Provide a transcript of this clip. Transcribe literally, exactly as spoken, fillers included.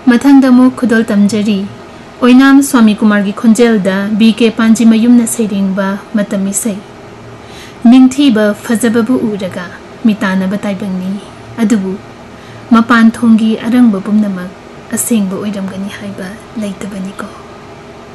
ꯃꯊꯪꯗ ꯑꯃꯨꯛ ꯈꯨꯗꯣꯜ ꯇꯝꯖꯔꯤ ꯑꯣꯏꯅꯥꯝ ꯁ꯭ꯋꯥꯃꯤ ꯀꯨꯃꯥꯔꯒꯤ ꯈꯣꯟꯖꯦꯜꯗ ꯕꯤ ꯀꯦ ꯄꯥꯟꯖꯤꯃꯌꯨꯝꯅ ꯁꯩꯔꯦꯡꯕ ꯃꯇꯝ ꯏꯁꯩ ꯅꯤꯡꯊꯤꯕ ꯐꯖꯕꯕꯨ ꯎꯔꯒ ꯃꯤꯇꯥꯟꯅꯕ ꯇꯥꯏꯕꯪꯅꯤ ꯑꯗꯨꯕꯨ ꯃꯄꯥꯟ ꯊꯣꯡꯒꯤ ꯑꯔꯪꯕ ꯄꯨꯝꯅꯃꯛ ꯑꯁꯦꯡꯕ ꯑꯣꯏꯔꯝꯒꯅꯤ ꯍꯥꯏꯕ ꯂꯩꯇꯕꯅꯤꯀꯣ